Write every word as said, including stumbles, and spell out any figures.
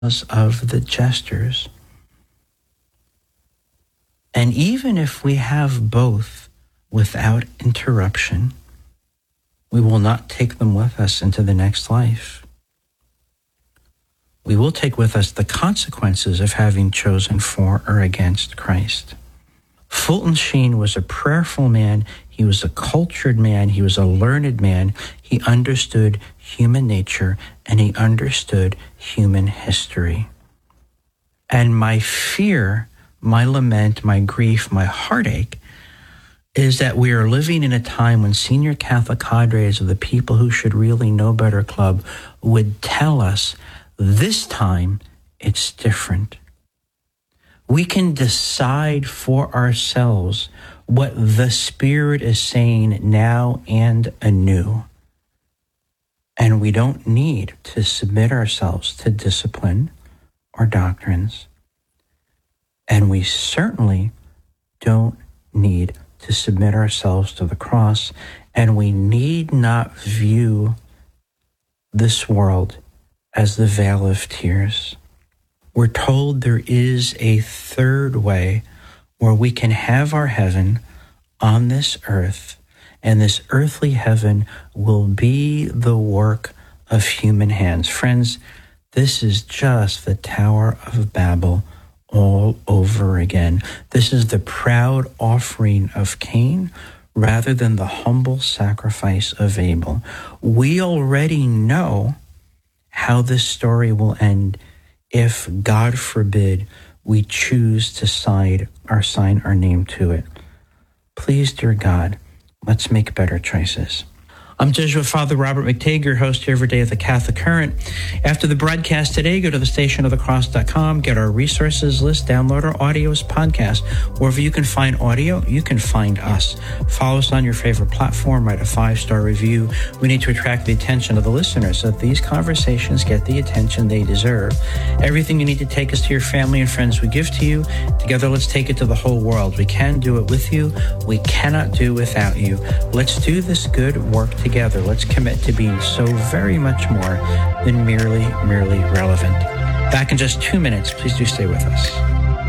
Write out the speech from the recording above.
of the jesters. And even if we have both without interruption, we will not take them with us into the next life. We will take with us the consequences of having chosen for or against Christ. Fulton Sheen was a prayerful man. He was a cultured man. He was a learned man. He understood human nature and he understood human history. And my fear, my lament, my grief, my heartache is that we are living in a time when senior Catholic cadres of the People Who Should Really Know Better Club would tell us this time it's different. We can decide for ourselves what the Spirit is saying now and anew. And we don't need to submit ourselves to discipline or doctrines. And we certainly don't need to submit ourselves to the cross. And we need not view this world as the vale of tears. We're told there is a third way where we can have our heaven on this earth, and this earthly heaven will be the work of human hands. Friends, this is just the Tower of Babel all over again. This is the proud offering of Cain rather than the humble sacrifice of Abel. We already know how this story will end if, God forbid, we choose to side or sign our name to it. Please, dear God, let's make better choices. I'm Jesuit Father Robert McTague, your host here every day at the Catholic Current. After the broadcast today, go to the station of the cross dot com, get our resources list, download our audios podcast. Wherever you can find audio, you can find us. Follow us on your favorite platform, write a five-star review. We need to attract the attention of the listeners so that these conversations get the attention they deserve. Everything you need to take us to your family and friends we give to you. Together, let's take it to the whole world. We can do it with you. We cannot do without you. Let's do this good work together. Together, let's commit to being so very much more than merely, merely relevant. Back in just two minutes. Please do stay with us.